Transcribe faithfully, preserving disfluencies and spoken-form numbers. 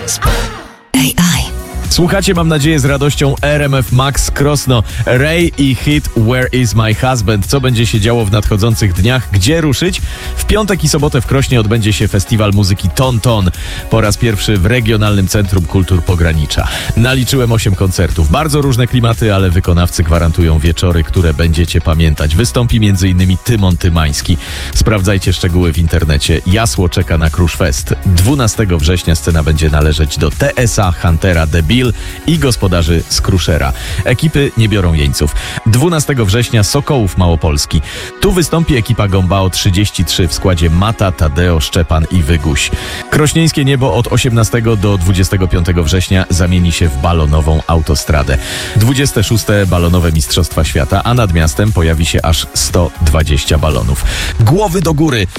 A I. Słuchacie, mam nadzieję, z radością R M F Max Krosno, Ray i hit Where is my husband? Co będzie się działo w nadchodzących dniach? Gdzie ruszyć? W piątek i sobotę w Krośnie odbędzie się festiwal muzyki Ton Ton. Po raz pierwszy w Regionalnym Centrum Kultur Pogranicza. Naliczyłem osiem koncertów. Bardzo różne klimaty, ale wykonawcy gwarantują wieczory, które będziecie pamiętać. Wystąpi m.in. Tymon Tymański. Sprawdzajcie szczegóły w internecie. Jasło czeka na Krusz Fest. dwunastego września scena będzie należeć do T S A, Huntera, The Bill i gospodarzy z Kruszera. Ekipy nie biorą jeńców. dwunastego września Sokołów Małopolski. Tu wystąpi ekipa Gombao trzydzieści trzy w składzie Mata, Tadeo, Szczepan i Wyguś. Krośnieńskie niebo od osiemnastego do dwudziestego piątego września zamieni się w balonową autostradę. dwudzieste szóste balonowe Mistrzostwa Świata, a nad miastem pojawi się aż sto dwadzieścia balonów. Głowy do góry!